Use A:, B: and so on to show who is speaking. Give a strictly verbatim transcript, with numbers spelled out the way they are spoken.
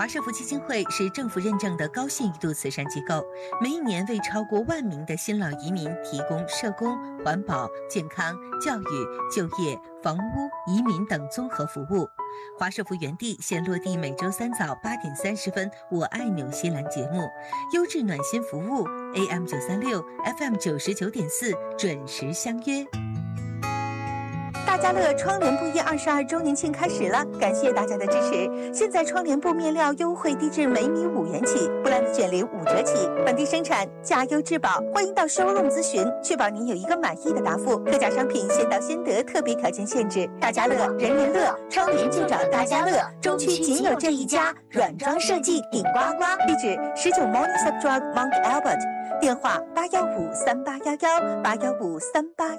A: 华社福基金会是政府认证的高信誉度慈善机构，每一年为超过万名的新老移民提供社工、环保、健康、教育、就业、房屋、移民等综合服务。华社福园地现落地每周三早八点三十分，我爱纽西兰节目，优质暖心服务 ，A M 九三六 F M 九十九点四，准时相约。
B: 大家乐窗帘布业二十二周年庆开始了，感谢大家的支持。现在窗帘布面料优惠低至每米五元起，布兰的卷帘五折起，本地生产，价优质保。欢迎到showroom咨询，确保您有一个满意的答复。特价商品先到先得，特别条件限制。大家乐，人人乐，窗帘就找大家乐，中区仅有这一家，软装设计顶呱呱。地址十九 Morning Sub Drive Mount Albert，电话八幺五三八幺幺八幺五三八。